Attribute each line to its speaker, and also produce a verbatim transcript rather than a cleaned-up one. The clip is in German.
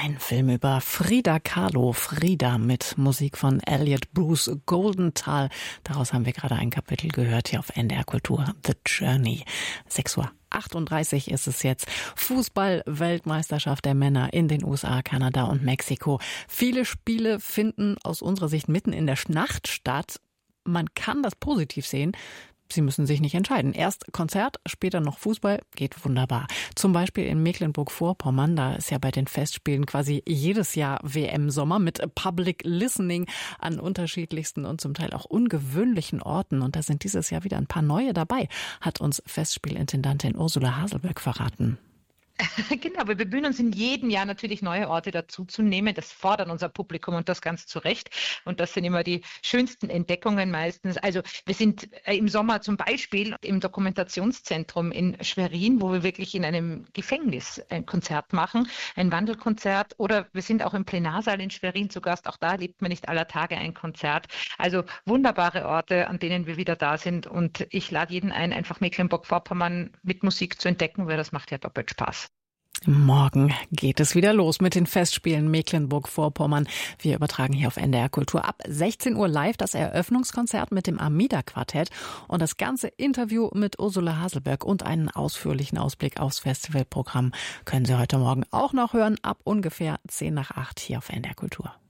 Speaker 1: Ein Film über Frida Kahlo, Frida mit Musik von Elliot Bruce Goldenthal. Daraus haben wir gerade ein Kapitel gehört hier auf N D R Kultur, The Journey. sechs Uhr achtunddreißig ist es jetzt. Fußball-Weltmeisterschaft der Männer in den U S A, Kanada und Mexiko. Viele Spiele finden aus unserer Sicht mitten in der Nacht statt. Man kann das positiv sehen. Sie müssen sich nicht entscheiden. Erst Konzert, später noch Fußball, geht wunderbar. Zum Beispiel in Mecklenburg-Vorpommern, da ist ja bei den Festspielen quasi jedes Jahr W M-Sommer mit Public Listening an unterschiedlichsten und zum Teil auch ungewöhnlichen Orten. Und da sind dieses Jahr wieder ein paar neue dabei, hat uns Festspielintendantin Ursula Haselböck verraten.
Speaker 2: Genau, wir bemühen uns in jedem Jahr natürlich neue Orte dazuzunehmen. Das fordert unser Publikum und das ganz zu Recht. Und das sind immer die schönsten Entdeckungen meistens. Also wir sind im Sommer zum Beispiel im Dokumentationszentrum in Schwerin, wo wir wirklich in einem Gefängnis ein Konzert machen, ein Wandelkonzert. Oder wir sind auch im Plenarsaal in Schwerin zu Gast. Auch da lebt man nicht aller Tage ein Konzert. Also wunderbare Orte, an denen wir wieder da sind. Und ich lade jeden ein, einfach Mecklenburg-Vorpommern mit Musik zu entdecken, weil das macht ja doppelt Spaß.
Speaker 1: Morgen geht es wieder los mit den Festspielen Mecklenburg-Vorpommern. Wir übertragen hier auf N D R Kultur ab sechzehn Uhr live das Eröffnungskonzert mit dem Amida-Quartett und das ganze Interview mit Ursula Haselböck und einen ausführlichen Ausblick aufs Festivalprogramm können Sie heute Morgen auch noch hören, ab ungefähr zehn nach acht hier auf N D R Kultur.